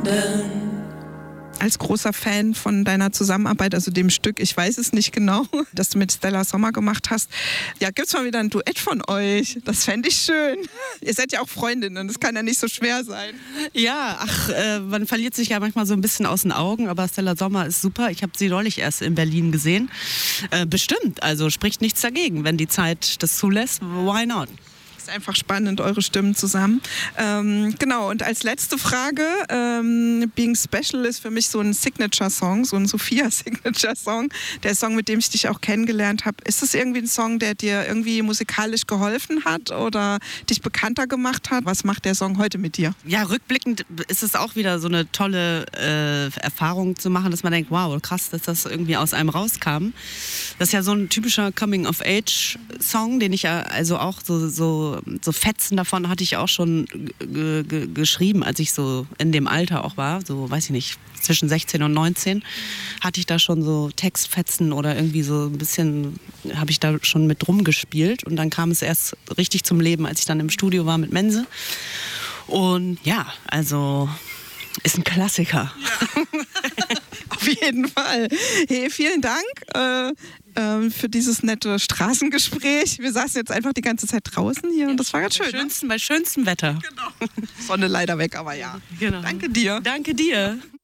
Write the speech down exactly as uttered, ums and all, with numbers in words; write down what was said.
Als großer Fan von deiner Zusammenarbeit, also dem Stück, ich weiß es nicht genau, das du mit Stella Sommer gemacht hast, ja, gibt's mal wieder ein Duett von euch. Das fände ich schön. Ihr seid ja auch Freundinnen, das kann ja nicht so schwer sein. Ja, ach, äh, man verliert sich ja manchmal so ein bisschen aus den Augen, aber Stella Sommer ist super. Ich habe sie neulich erst in Berlin gesehen. Äh, bestimmt, also spricht nichts dagegen. Wenn die Zeit das zulässt, why not? Einfach spannend, eure Stimmen zusammen. Ähm, genau, und als letzte Frage, ähm, Being Special ist für mich so ein Signature-Song, so ein Sophia-Signature-Song, der Song, mit dem ich dich auch kennengelernt habe. Ist das irgendwie ein Song, der dir irgendwie musikalisch geholfen hat oder dich bekannter gemacht hat? Was macht der Song heute mit dir? Ja, rückblickend ist es auch wieder so eine tolle äh, Erfahrung zu machen, dass man denkt, wow, krass, dass das irgendwie aus einem rauskam. Das ist ja so ein typischer Coming-of-Age-Song, den ich ja also auch so, so So Fetzen davon hatte ich auch schon g- g- geschrieben, als ich so in dem Alter auch war, so weiß ich nicht, zwischen sechzehn und neunzehn, hatte ich da schon so Textfetzen oder irgendwie so ein bisschen, habe ich da schon mit rumgespielt und dann kam es erst richtig zum Leben, als ich dann im Studio war mit Mense. Und ja, also ist ein Klassiker. Ja. Auf jeden Fall. Hey, vielen Dank äh, äh, für dieses nette Straßengespräch. Wir saßen jetzt einfach die ganze Zeit draußen hier und das war ganz schön. Bei schönstem, bei schönstem Wetter. Genau. Sonne leider weg, aber ja. Genau. Danke dir. Danke dir.